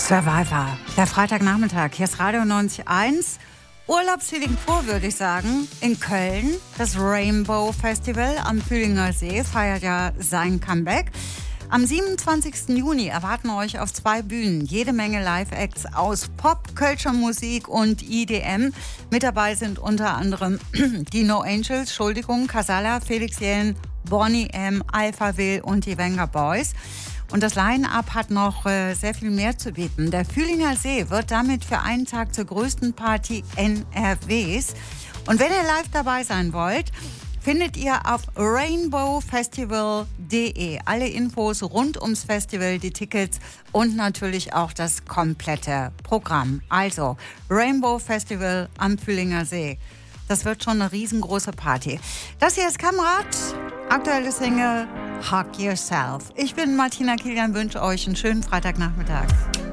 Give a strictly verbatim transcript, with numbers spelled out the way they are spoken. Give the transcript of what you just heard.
Survivor, der Freitagnachmittag. Hier ist Radio neunzig Komma eins. Urlaubsfeeling pur, würde ich sagen. In Köln, das Rainbow Festival am Fühlinger See feiert ja sein Comeback. Am siebenundzwanzigsten Juni erwarten euch auf zwei Bühnen jede Menge Live-Acts aus Pop, Kölscher Musik und E D M. Mit dabei sind unter anderem die No Angels, Entschuldigung, Casala, Felix Jähn, Bonnie M., Alphaville und die Venga Boys. Und das Line-Up hat noch äh, sehr viel mehr zu bieten. Der Fühlinger See wird damit für einen Tag zur größten Party N R Ws. Und wenn ihr live dabei sein wollt, findet ihr auf rainbow festival punkt de alle Infos rund ums Festival, die Tickets und natürlich auch das komplette Programm. Also Rainbow Festival am Fühlinger See. Das wird schon eine riesengroße Party. Das hier ist Kamerad, aktuelle Single Hug Yourself. Ich bin Martina Kilian, wünsche euch einen schönen Freitagnachmittag.